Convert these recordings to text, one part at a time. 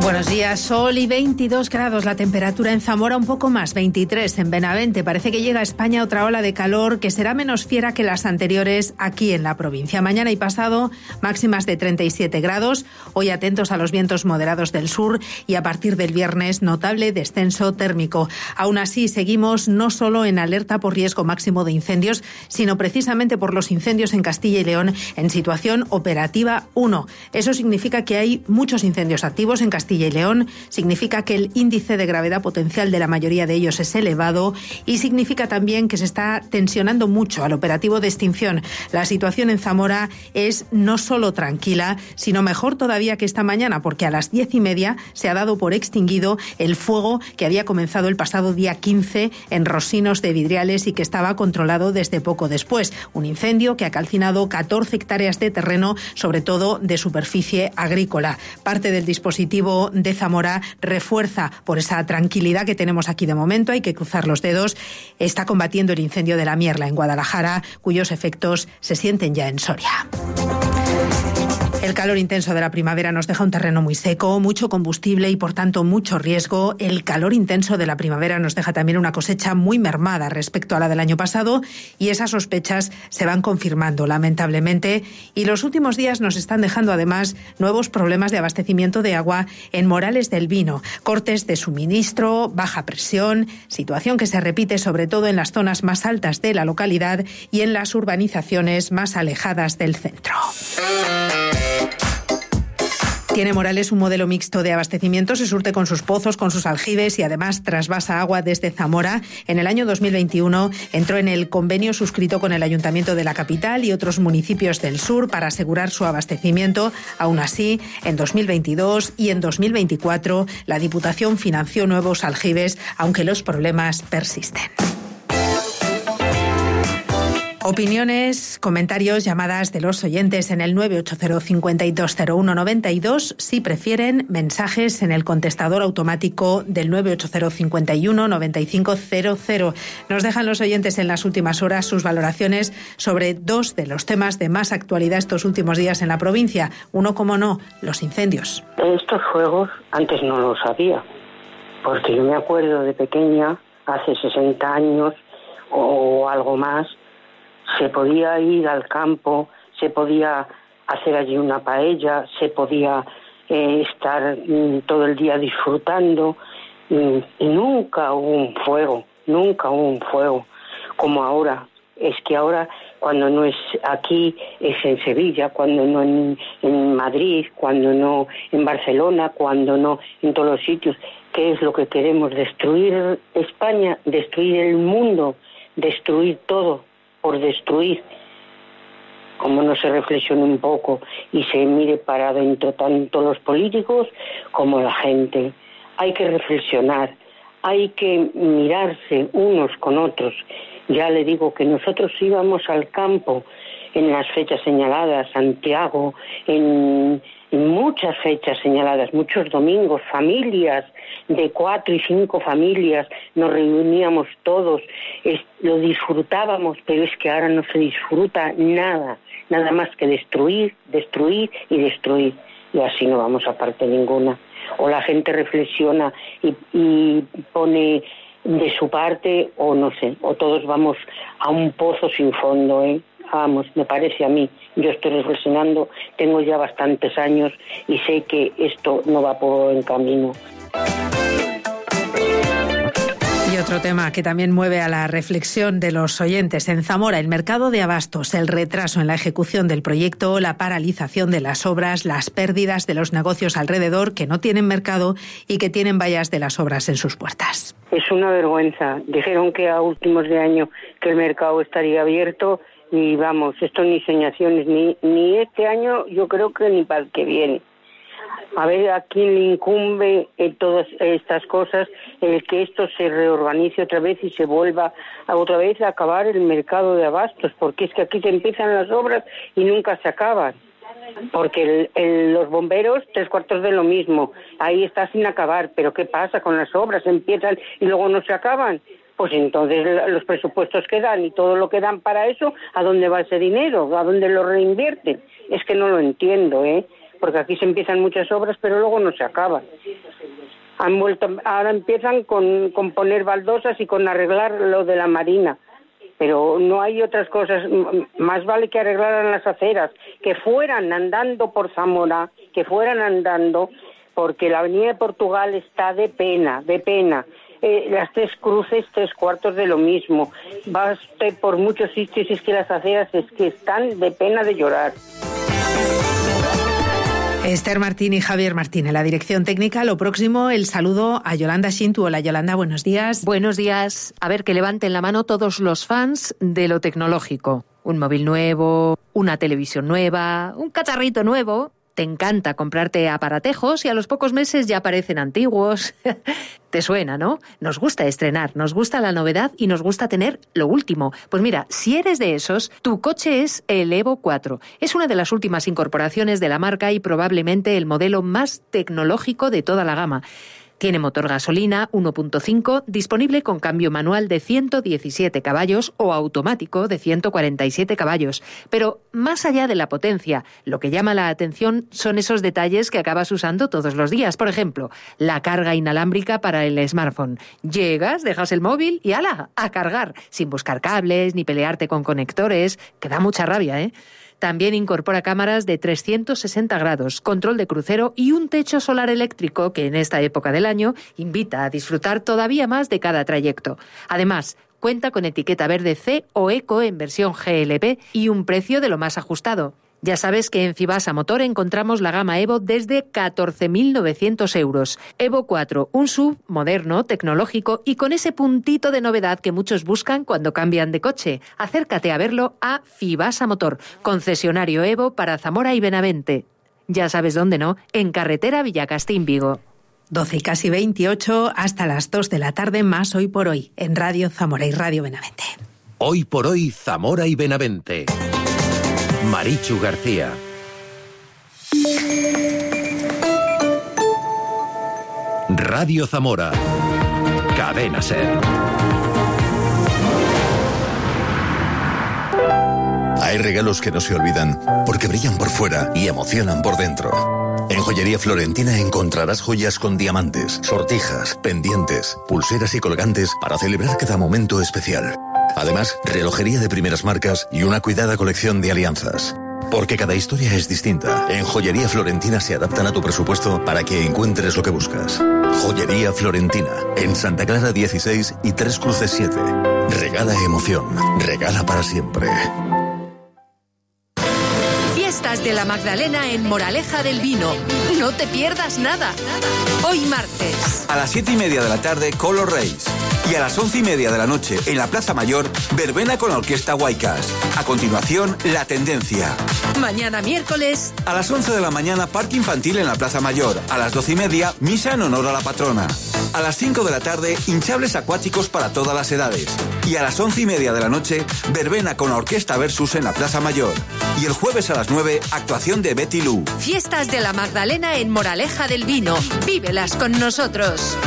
Buenos días, sol y 22 grados la temperatura en Zamora, un poco más, 23 en Benavente. Parece que llega a España otra ola de calor que será menos fiera que las anteriores aquí en la provincia. Mañana y pasado máximas de 37 grados, hoy atentos a los vientos moderados del sur y a partir del viernes notable descenso térmico. Aún así seguimos no solo en alerta por riesgo máximo de incendios, sino precisamente por los incendios en Castilla y León en situación operativa 1. Eso significa que hay muchos incendios activos en Castilla y León, significa que el índice de gravedad potencial de la mayoría de ellos es elevado y significa también que se está tensionando mucho al operativo de extinción. La situación en Zamora es no solo tranquila, sino mejor todavía que esta mañana, porque a las 10:30 se ha dado por extinguido el fuego que había comenzado el pasado día 15 en Rosinos de Vidriales y que estaba controlado desde poco después. Un incendio que ha calcinado 14 hectáreas de terreno, sobre todo de superficie agrícola. Parte del dispositivo de Zamora refuerza por esa tranquilidad que tenemos aquí de momento, hay que cruzar los dedos, está combatiendo el incendio de la Mierla en Guadalajara, cuyos efectos se sienten ya en Soria. El calor intenso de la primavera nos deja un terreno muy seco, mucho combustible y por tanto mucho riesgo. El calor intenso de la primavera nos deja también una cosecha muy mermada respecto a la del año pasado y esas sospechas se van confirmando lamentablemente y los últimos días nos están dejando además nuevos problemas de abastecimiento de agua en Morales del Vino, cortes de suministro, baja presión, situación que se repite sobre todo en las zonas más altas de la localidad y en las urbanizaciones más alejadas del centro. Tiene Morales un modelo mixto de abastecimiento, se surte con sus pozos, con sus aljibes y además trasvasa agua desde Zamora. En el año 2021 entró en el convenio suscrito con el Ayuntamiento de la capital y otros municipios del sur para asegurar su abastecimiento. Aún así, en 2022 y en 2024 la Diputación financió nuevos aljibes, aunque los problemas persisten. Opiniones, comentarios, llamadas de los oyentes en el 980520192. Si prefieren, mensajes en el contestador automático del 980519500. Nos dejan los oyentes en las últimas horas sus valoraciones sobre dos de los temas de más actualidad estos últimos días en la provincia. Uno, como no, los incendios. Estos fuegos antes no los había, porque yo me acuerdo de pequeña, hace 60 años o algo más, se podía ir al campo, se podía hacer allí una paella, se podía estar todo el día disfrutando y nunca hubo un fuego como ahora. Es que ahora cuando no es aquí es en Sevilla, cuando no en Madrid, cuando no en Barcelona, cuando no en todos los sitios. ¿Qué es lo que queremos? ¿Destruir España? ¿Destruir el mundo? ¿Destruir todo? Por destruir, como no se reflexione un poco y se mire para adentro tanto los políticos como la gente. Hay que reflexionar, hay que mirarse unos con otros. Ya le digo que nosotros íbamos al campo en las fechas señaladas, Santiago, en muchas fechas señaladas, muchos domingos, familias de 4 y 5 familias, nos reuníamos todos, lo disfrutábamos, pero es que ahora no se disfruta nada más que destruir y destruir, y así no vamos a parte ninguna. O la gente reflexiona y pone de su parte, o no sé, o todos vamos a un pozo sin fondo, Vamos, me parece a mí. Yo estoy reflexionando, tengo ya bastantes años y sé que esto no va por buen camino. Y otro tema que también mueve a la reflexión de los oyentes. En Zamora, el mercado de abastos, el retraso en la ejecución del proyecto, la paralización de las obras, las pérdidas de los negocios alrededor que no tienen mercado y que tienen vallas de las obras en sus puertas. Es una vergüenza. Dijeron que a últimos de año que el mercado estaría abierto y vamos, esto ni señaciones, ni este año, yo creo que ni para el que viene. A ver a quién le incumbe todas estas cosas, el que esto se reorganice otra vez y se vuelva otra vez a acabar el mercado de abastos, porque es que aquí se empiezan las obras y nunca se acaban. Porque los bomberos, 3/4 de lo mismo, ahí está sin acabar, pero ¿qué pasa con las obras? Empiezan y luego no se acaban. Pues entonces los presupuestos que dan y todo lo que dan para eso, ¿a dónde va ese dinero? ¿A dónde lo reinvierten? Es que no lo entiendo, porque aquí se empiezan muchas obras, pero luego no se acaban. Ahora empiezan con poner baldosas y con arreglar lo de la marina, pero no hay otras cosas. Más vale que arreglaran las aceras, que fueran andando por Zamora, porque la avenida de Portugal está de pena. Las Tres Cruces, 3/4 de lo mismo. Vas por muchos sitios y es que las aceras es que están de pena de llorar. Esther Martín y Javier Martín en la dirección técnica. Lo próximo, el saludo a Yolanda Shintu. Hola Yolanda, buenos días. Buenos días. A ver, que levanten la mano todos los fans de lo tecnológico. Un móvil nuevo, una televisión nueva, un cacharrito nuevo. Te encanta comprarte aparatejos y a los pocos meses ya parecen antiguos. Te suena, ¿no? Nos gusta estrenar, nos gusta la novedad y nos gusta tener lo último. Pues mira, si eres de esos, tu coche es el Evo 4. Es una de las últimas incorporaciones de la marca y probablemente el modelo más tecnológico de toda la gama. Tiene motor gasolina 1.5, disponible con cambio manual de 117 caballos o automático de 147 caballos. Pero más allá de la potencia, lo que llama la atención son esos detalles que acabas usando todos los días. Por ejemplo, la carga inalámbrica para el smartphone. Llegas, dejas el móvil y ¡hala! A cargar, sin buscar cables ni pelearte con conectores, que da mucha rabia, ¿eh? También incorpora cámaras de 360 grados, control de crucero y un techo solar eléctrico que en esta época del año invita a disfrutar todavía más de cada trayecto. Además, cuenta con etiqueta verde C o Eco en versión GLP y un precio de lo más ajustado. Ya sabes que en Fibasa Motor encontramos la gama Evo desde 14.900 euros. Evo 4, un SUV moderno, tecnológico y con ese puntito de novedad que muchos buscan cuando cambian de coche. Acércate a verlo a Fibasa Motor, concesionario Evo para Zamora y Benavente. Ya sabes dónde, ¿no? En carretera Villacastín, Vigo. 12 y casi 28, hasta las 2 de la tarde, más Hoy por Hoy, en Radio Zamora y Radio Benavente. Hoy por Hoy, Zamora y Benavente. Marichu García. Radio Zamora. Cadena SER. Hay regalos que no se olvidan porque brillan por fuera y emocionan por dentro. En Joyería Florentina encontrarás joyas con diamantes, sortijas, pendientes, pulseras y colgantes para celebrar cada momento especial. Además, relojería de primeras marcas y una cuidada colección de alianzas. Porque cada historia es distinta. En Joyería Florentina se adaptan a tu presupuesto para que encuentres lo que buscas. Joyería Florentina, en Santa Clara 16 y Tres Cruces 7. Regala emoción, regala para siempre. Fiestas de la Magdalena en Moraleja del Vino. No te pierdas nada. Hoy martes. A las 7:30 de la tarde, Color Race. Y a las 11:30 de la noche, en la Plaza Mayor, verbena con la Orquesta Huaycas. A continuación, La Tendencia. Mañana miércoles. A las 11 de la mañana, parque infantil en la Plaza Mayor. A las 12:30, misa en honor a la patrona. A las 5 de la tarde, hinchables acuáticos para todas las edades. Y a las 11:30 de la noche, verbena con la Orquesta Versus en la Plaza Mayor. Y el jueves a las 9, actuación de Betty Lou. Fiestas de la Magdalena en Moraleja del Vino. Vívelas con nosotros.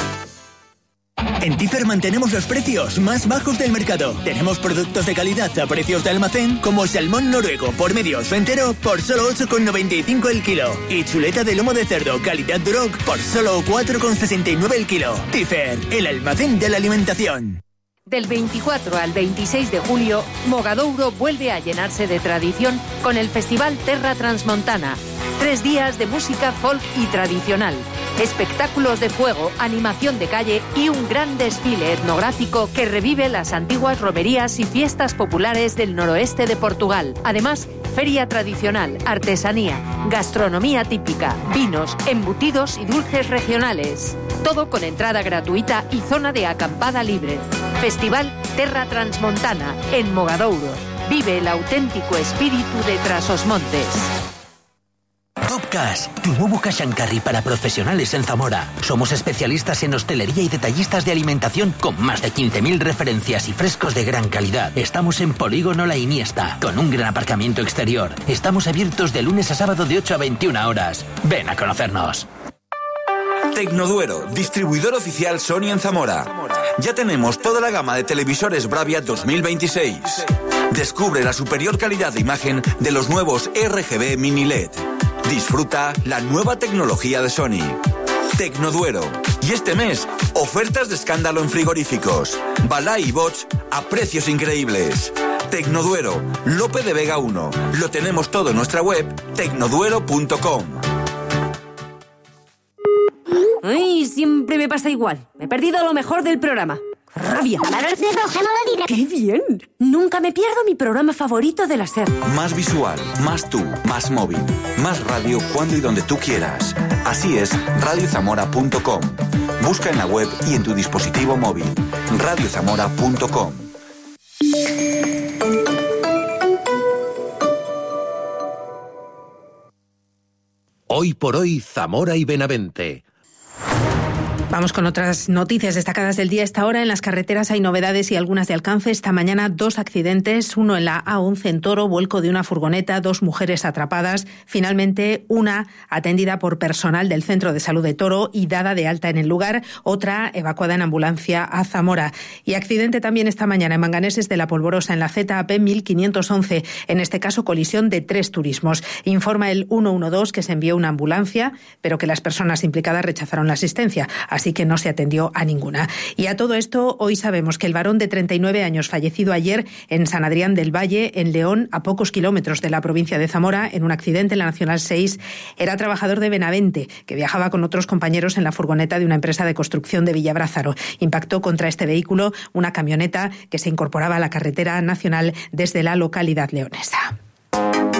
En Tifer mantenemos los precios más bajos del mercado. Tenemos productos de calidad a precios de almacén como el salmón noruego por medios o entero por solo 8,95 el kilo. Y chuleta de lomo de cerdo calidad Duroc por solo 4,69 el kilo. Tifer, el almacén de la alimentación. Del 24 al 26 de julio, Mogadouro vuelve a llenarse de tradición con el Festival Terra Transmontana. 3 días de música folk y tradicional, espectáculos de fuego, animación de calle y un gran desfile etnográfico que revive las antiguas romerías y fiestas populares del noroeste de Portugal. Además, feria tradicional, artesanía, gastronomía típica, vinos, embutidos y dulces regionales. Todo con entrada gratuita y zona de acampada libre. Festival Terra Transmontana en Mogadouro. Vive el auténtico espíritu de Trasosmontes. Top Cash, tu nuevo cash and carry para profesionales en Zamora. Somos especialistas en hostelería y detallistas de alimentación con más de 15.000 referencias y frescos de gran calidad. Estamos en Polígono La Iniesta, con un gran aparcamiento exterior. Estamos abiertos de lunes a sábado de 8 a 21 horas. Ven a conocernos. Tecnoduero, distribuidor oficial Sony en Zamora. Ya tenemos toda la gama de televisores Bravia 2026. Descubre la superior calidad de imagen de los nuevos RGB Mini LED. Disfruta la nueva tecnología de Sony. Tecnoduero. Y este mes, ofertas de escándalo en frigoríficos. Balay y Bosch a precios increíbles. Tecnoduero, Lope de Vega 1. Lo tenemos todo en nuestra web, tecnoduero.com. Ay, siempre me pasa igual. Me he perdido lo mejor del programa. ¡Rabia! ¡Qué bien! Nunca me pierdo mi programa favorito de la SER. Más visual, más tú, más móvil. Más radio cuando y donde tú quieras. Así es, radiozamora.com. Busca en la web y en tu dispositivo móvil. radiozamora.com. Hoy por hoy, Zamora y Benavente. Vamos con otras noticias destacadas del día. A esta hora en las carreteras hay novedades y algunas de alcance. Esta mañana 2 accidentes, uno en la A11 en Toro, vuelco de una furgoneta, 2 mujeres atrapadas. Finalmente una atendida por personal del Centro de Salud de Toro y dada de alta en el lugar, otra evacuada en ambulancia a Zamora. Y accidente también esta mañana en Manganeses de la Polvorosa en la ZAP 1511, en este caso colisión de 3 turismos. Informa el 112 que se envió una ambulancia, pero que las personas implicadas rechazaron la asistencia. Así que no se atendió a ninguna. Y a todo esto, hoy sabemos que el varón de 39 años fallecido ayer en San Adrián del Valle, en León, a pocos kilómetros de la provincia de Zamora, en un accidente en la Nacional 6, era trabajador de Benavente, que viajaba con otros compañeros en la furgoneta de una empresa de construcción de Villabrázaro. Impactó contra este vehículo una camioneta que se incorporaba a la carretera nacional desde la localidad leonesa.